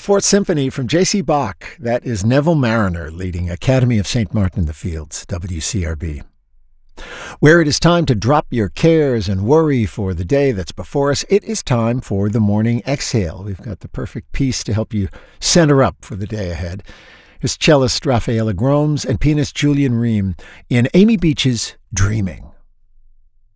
Fourth Symphony from J.C. Bach. That is Neville Mariner leading Academy of St. Martin in the Fields, WCRB. Where it is time to drop your cares and worry for the day that's before us, it is time for the morning exhale. We've got the perfect piece to help you center up for the day ahead. Here's cellist Rafaela Gromes and pianist Julian Ream in Amy Beach's Dreaming.